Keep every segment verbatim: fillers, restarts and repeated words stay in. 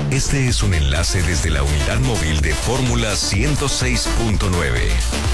Este es un enlace desde la unidad móvil de Fórmula ciento seis punto nueve.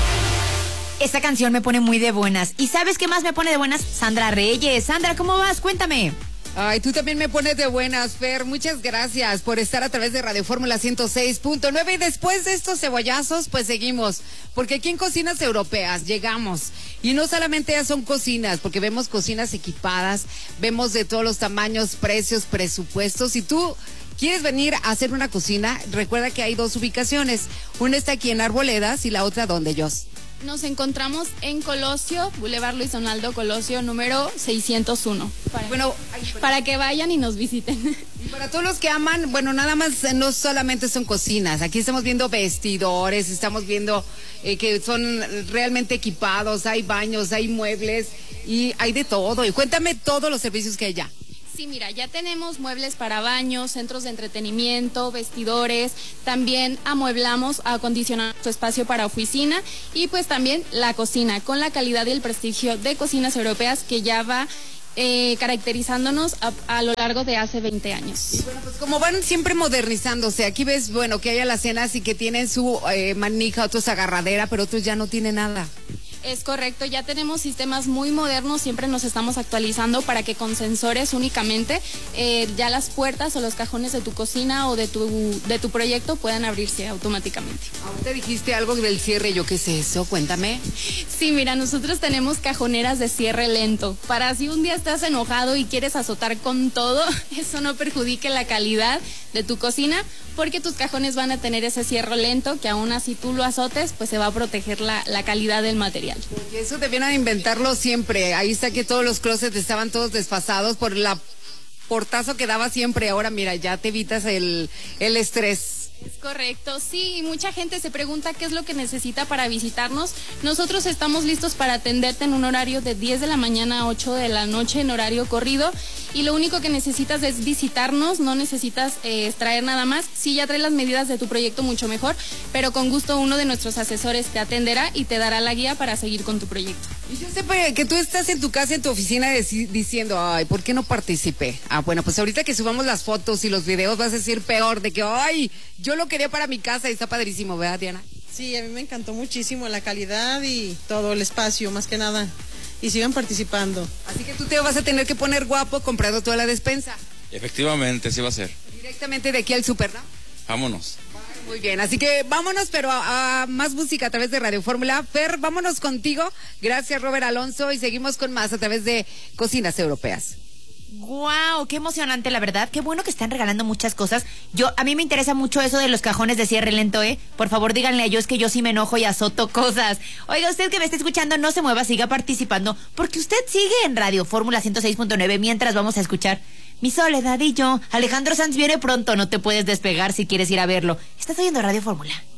Esta canción me pone muy de buenas. ¿Y sabes qué más me pone de buenas? Sandra Reyes. Sandra, ¿cómo vas? Cuéntame. Ay, tú también me pones de buenas, Fer. Muchas gracias por estar a través de Radio Fórmula ciento seis punto nueve. Y después de estos cebollazos, pues seguimos. Porque aquí en Cocinas Europeas llegamos. Y no solamente ya son cocinas, porque vemos cocinas equipadas, vemos de todos los tamaños, precios, presupuestos. Y tú quieres venir a hacer una cocina, recuerda que hay dos ubicaciones. Una está aquí en Arboledas y la otra donde yo. Nos encontramos en Colosio, Boulevard Luis Donaldo Colosio, número seiscientos uno. Para, bueno, para que vayan y nos visiten. Y para todos los que aman, bueno, nada más no solamente son cocinas. Aquí estamos viendo vestidores, estamos viendo eh, que son realmente equipados, hay baños, hay muebles y hay de todo. Y cuéntame todos los servicios que hay ya. Sí, mira, ya tenemos muebles para baños, centros de entretenimiento, vestidores, también amueblamos, acondicionamos tu espacio para oficina y pues también la cocina, con la calidad y el prestigio de Cocinas Europeas que ya va eh, caracterizándonos a, a lo largo de hace veinte años. Y bueno, pues como van siempre modernizándose, aquí ves, bueno, que hay alacenas y que tienen su eh, manija, otros agarradera, pero otros ya no tienen nada. Es correcto, ya tenemos sistemas muy modernos, siempre nos estamos actualizando para que con sensores únicamente eh, ya las puertas o los cajones de tu cocina o de tu de tu proyecto puedan abrirse automáticamente. Ahorita dijiste algo del cierre, ¿yo qué es eso? Cuéntame. Sí, mira, nosotros tenemos cajoneras de cierre lento, para si un día estás enojado y quieres azotar con todo, eso no perjudique la calidad de tu cocina, porque tus cajones van a tener ese cierre lento que aún así tú lo azotes, pues se va a proteger la, la calidad del material. Porque eso debieron inventarlo siempre. Ahí está que todos los closets estaban todos desfasados por la portazo que daba siempre. Ahora mira, ya te evitas el, el estrés. Es correcto, sí, y mucha gente se pregunta qué es lo que necesita para visitarnos. Nosotros estamos listos para atenderte en un horario de diez de la mañana a ocho de la noche en horario corrido, y lo único que necesitas es visitarnos, no necesitas eh, traer nada más. Sí, ya traes las medidas de tu proyecto mucho mejor, pero con gusto uno de nuestros asesores te atenderá y te dará la guía para seguir con tu proyecto. Y yo sé que tú estás en tu casa, en tu oficina, diciendo, ay, ¿por qué no participé? Ah, bueno, pues ahorita que subamos las fotos y los videos vas a decir peor, de que, ay, yo lo quería para mi casa y está padrísimo, ¿verdad, Diana? Sí, a mí me encantó muchísimo la calidad y todo el espacio, más que nada. Y sigan participando. Así que tú te vas a tener que poner guapo comprando toda la despensa. Efectivamente, sí va a ser. Directamente de aquí al súper, ¿no? Vámonos. Muy bien, así que vámonos, pero a, a más música a través de Radio Fórmula. Fer, vámonos contigo. Gracias, Robert Alonso, y seguimos con más a través de Cocinas Europeas. Wow, qué emocionante, la verdad. Qué bueno que están regalando muchas cosas. Yo, a mí me interesa mucho eso de los cajones de cierre lento, ¿eh? Por favor, díganle a yo, es que yo sí me enojo y azoto cosas. Oiga, usted que me está escuchando, no se mueva, siga participando, porque usted sigue en Radio Fórmula ciento seis punto nueve mientras vamos a escuchar Mi Soledad y Yo. Alejandro Sanz viene pronto, no te puedes despegar si quieres ir a verlo. Estás oyendo Radio Fórmula.